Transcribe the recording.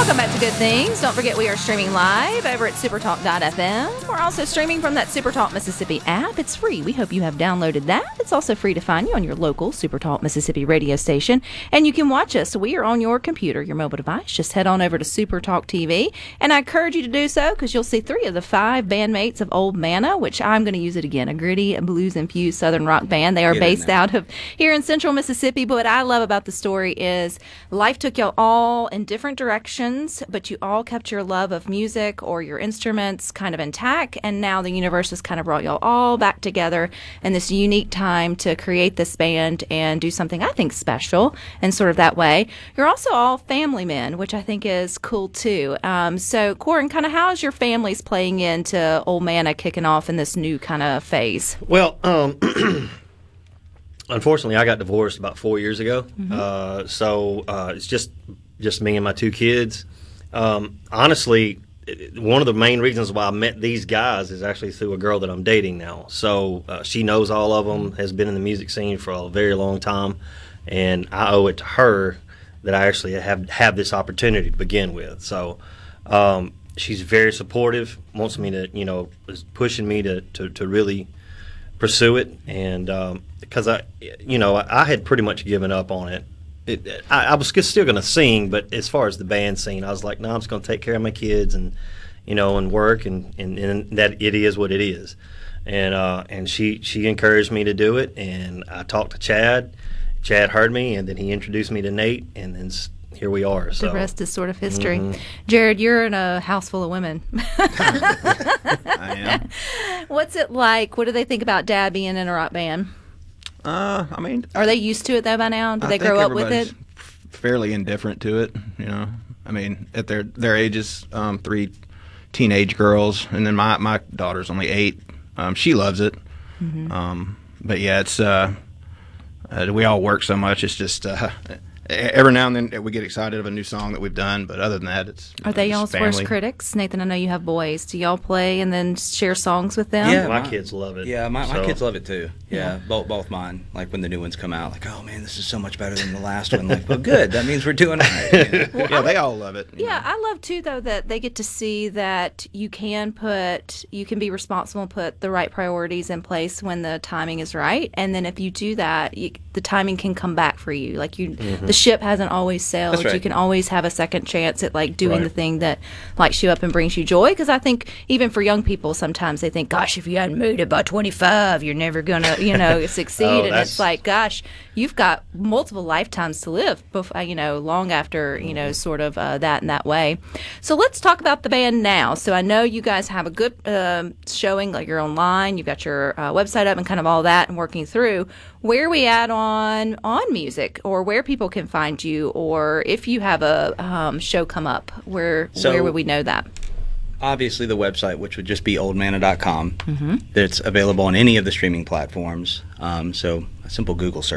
Welcome back to Good Things. Don't forget we are streaming live over at supertalk.fm. We're also streaming from that Supertalk Mississippi app. It's free. We hope you have downloaded that. It's also free to find you on your local Supertalk Mississippi radio station. And you can watch us. We are on your computer, your mobile device. Just head on over to Supertalk TV. And I encourage you to do so because you'll see 3 of the 5 bandmates of Old Manna, which I'm going to use it again, a gritty, blues-infused Southern rock band. They are based out of here in central Mississippi. But what I love about the story is life took y'all all in different directions, but you all kept your love of music or your instruments kind of intact, and now the universe has kind of brought y'all all back together in this unique time to create this band and do something I think special and sort of that way. You're also all family men, which I think is cool too. So Corin, kind of how's your families playing into Old Manna kicking off in this new kind of phase? Well, unfortunately, I got divorced about 4 years ago, so it's just me and my 2 kids. Honestly, one of the main reasons why I met these guys is actually through a girl that I'm dating now. So she knows all of them, has been in the music scene for a very long time, and I owe it to her that I actually have this opportunity to begin with. So she's very supportive, wants me to, is pushing me to really pursue it, and because I had pretty much given up on it. I was still going to sing, but as far as the band scene, I was like, no, I'm just going to take care of my kids and work, and that it is what it is. And she encouraged me to do it, and I talked to Chad. Chad heard me, and then he introduced me to Nate, and then here we are. So the rest is sort of history. Jared, you're in a house full of women. I am. What's it like? What do they think about Dad being in a rock band? I mean, are they used to it though by now? Do they grow up with it? Fairly indifferent to it, I mean, at their ages, 3 teenage girls, and then my daughter's only 8. She loves it. But yeah, it's we all work so much. It's just every now and then we get excited of a new song that we've done, but other than that, it's are they y'all's worst critics? Nathan, I know you have boys. Do y'all play and then share songs with them? Yeah, my kids love it. Yeah, my kids love it too. Yeah, both mine. Like when the new ones come out, like, oh man, this is so much better than the last one. Like, well, good. That means we're doing it right. Well, they all love it. Yeah, I love too though that they get to see that you can be responsible and put the right priorities in place when the timing is right, and then if you do that, the timing can come back for you. Like the ship hasn't always sailed. That's right. You can always have a second chance at like doing the thing that lights you up and brings you joy. Because I think even for young people, sometimes they think, gosh, if you hadn't made it by 25, you're never gonna succeed. And it's like, gosh, you've got multiple lifetimes to live long after sort of that in that way. So let's talk about the band now. So I know you guys have a good showing, like you're online, you've got your website up and kind of all that and working through. Where are we at on music, or where people can find you, or if you have a show come up, where would we know that? Obviously, the website, which would just be oldmanna.com, that's available on any of the streaming platforms. So a simple Google search